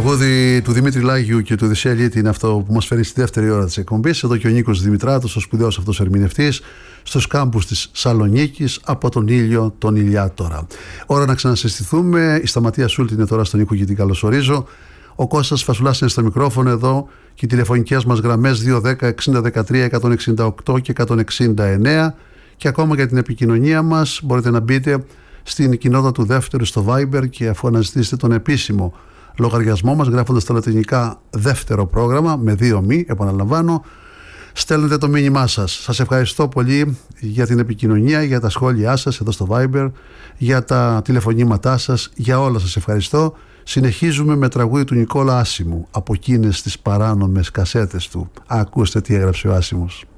Τραγούδι του Δημήτρη Λάγιου και του Οδυσσέα Λίτη είναι αυτό που μας φέρνει στη δεύτερη ώρα της εκπομπής. Εδώ και ο Νίκος Δημητράτος, ο σπουδαίος αυτός ερμηνευτής, στους κάμπους της Σαλονίκης, από τον ήλιο, τον Ηλιά τώρα. Ώρα να ξανασυστηθούμε. Η Σταματία Σούλτη είναι τώρα στον ήχο και την καλωσορίζω. Ο Κώστας Φασουλάς είναι στο μικρόφωνο εδώ και οι τηλεφωνικές μας γραμμές 210 60 13 168 και 169. Και ακόμα για την επικοινωνία μας μπορείτε να μπείτε στην κοινότητα του Δεύτερου στο Viber και αφού αναζητήσετε τον επίσημο λογαριασμό μας γράφοντας τα λατινικά δεύτερο πρόγραμμα με 2 μη, επαναλαμβάνω, στέλνετε το μήνυμά σας. Σας ευχαριστώ πολύ για την επικοινωνία, για τα σχόλιά σας εδώ στο Viber, για τα τηλεφωνήματά σας, για όλα σας ευχαριστώ. Συνεχίζουμε με τραγούδι του Νικόλα Άσημου από εκείνες τις παράνομες κασέτες του. Ακούστε τι έγραψε ο Άσημος.